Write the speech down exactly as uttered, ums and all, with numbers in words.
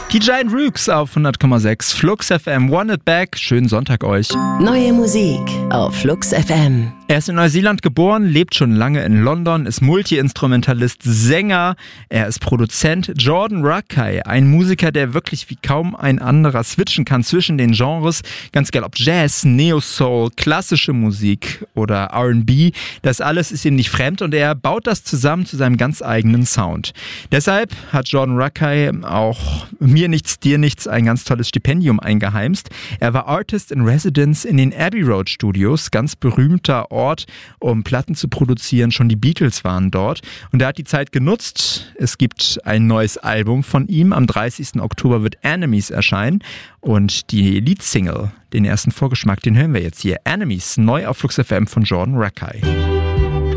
Die Giant Rooks auf hundert Komma sechs Flux F M. One It Back. Schönen Sonntag euch. Neue Musik auf Flux F M. Er ist in Neuseeland geboren, lebt schon lange in London, ist Multi-Instrumentalist, Sänger, er ist Produzent. Jordan Rakei, ein Musiker, der wirklich wie kaum ein anderer switchen kann zwischen den Genres. Ganz egal ob Jazz, Neo-Soul, klassische Musik oder R and B. Das alles ist ihm nicht fremd und er baut das zusammen zu seinem ganz eigenen Sound. Deshalb hat Jordan Rakei auch Mir Nichts, Dir Nichts ein ganz tolles Stipendium eingeheimst. Er war Artist in Residence in den Abbey Road Studios, ganz berühmter Ort, um Platten zu produzieren. Schon die Beatles waren dort und er hat die Zeit genutzt. Es gibt ein neues Album von ihm. Am dreißigsten Oktober wird Enemies erscheinen und die Leadsingle, den ersten Vorgeschmack, den hören wir jetzt hier. Enemies, neu auf Flux F M von Jordan Rakei.